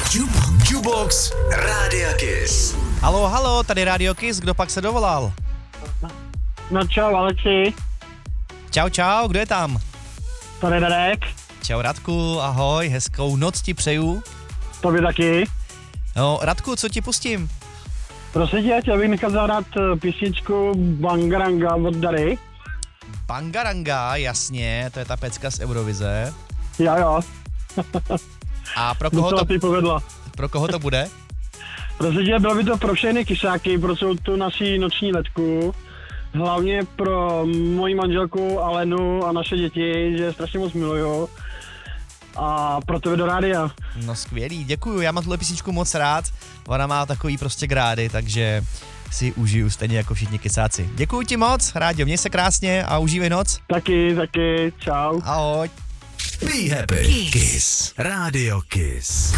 Jukebox Rádia Kiss. Halo, tady Radio Kiss, kdo pak se dovolal? No čau, Aleksi. Čau, kdo je tam? Tady Radek. Čau Radku, ahoj, hezkou noc ti přeju. Tobě taky. No, Radku, co ti pustím? Prosím tě, chtěl bych nechat zahrát písničku Bangaranga od Dary. Bangaranga, jasně, to je ta pecka z Eurovize. Jo. A pro koho to bude? Prosím tě, bylo by to pro všechny kysáky, pro celou tu naší noční letku. Hlavně pro moji manželku Alenu a naše děti, že je strašně moc miluju. A pro tebe do rádia. No skvělý, děkuju, já mám tuhle písničku moc rád. Ona má takový prostě grády, takže si užiju stejně jako všichni kysáci. Děkuju ti moc, Rádio, měj se krásně a užívej noc. Taky, čau. Ahoj. Be happy. Kiss. Radio Kiss.